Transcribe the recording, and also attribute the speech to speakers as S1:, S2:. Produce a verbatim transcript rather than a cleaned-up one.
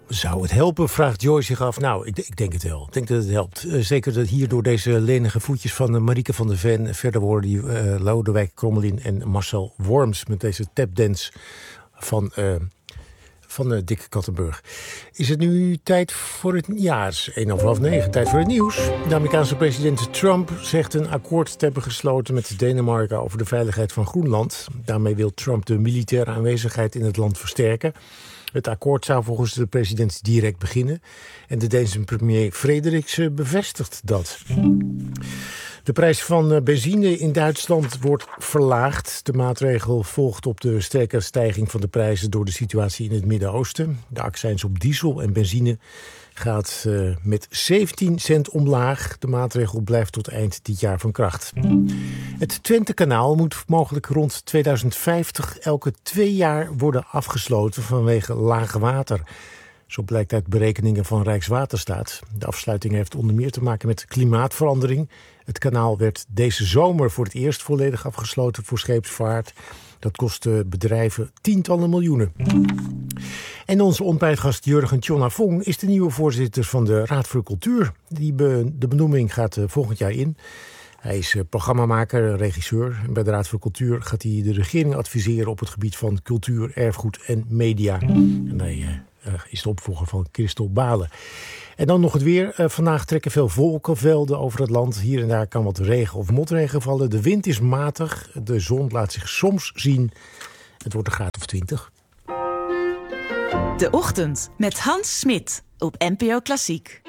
S1: Zou het helpen, vraagt Joy zich af. Nou, ik, ik denk het wel. Ik denk dat het helpt. Uh, zeker dat hier door deze lenige voetjes van uh, Marieke van der Ven... verder worden die uh, Lodewijk Krommelin en Marcel Worms... met deze tapdance van, uh, van uh, Dick Kattenburg. Is het nu tijd voor het... Ja, het is één over half negen. Tijd voor het nieuws. De Amerikaanse president Trump zegt een akkoord te hebben gesloten met Denemarken... over de veiligheid van Groenland. Daarmee wil Trump de militaire aanwezigheid in het land versterken... Het akkoord zou volgens de president direct beginnen. En de Deense premier Frederiksen bevestigt dat. De prijs van benzine in Duitsland wordt verlaagd. De maatregel volgt op de sterke stijging van de prijzen... door de situatie in het Midden-Oosten. De accijns op diesel en benzine gaat uh, met zeventien cent omlaag. De maatregel blijft tot eind dit jaar van kracht. Het Twentekanaal moet mogelijk rond tweeduizend vijftig... elke twee jaar worden afgesloten vanwege laag water. Zo blijkt uit berekeningen van Rijkswaterstaat. De afsluiting heeft onder meer te maken met klimaatverandering. Het kanaal werd deze zomer voor het eerst volledig afgesloten voor scheepsvaart. Dat kostte bedrijven tientallen miljoenen. En onze ontbijtgast Jurgen Tjonnafong is de nieuwe voorzitter van de Raad voor Cultuur. Die be- de benoeming gaat uh, volgend jaar in. Hij is uh, programmamaker, regisseur. En bij de Raad voor Cultuur gaat hij de regering adviseren op het gebied van cultuur, erfgoed en media. En hij uh, uh, is de opvolger van Christel Balen. En dan nog het weer. Uh, vandaag trekken veel wolkenvelden over het land. Hier en daar kan wat regen of motregen vallen. De wind is matig. De zon laat zich soms zien. Het wordt een graad of twintig.
S2: De Ochtend met Hans Smit op N P O Klassiek.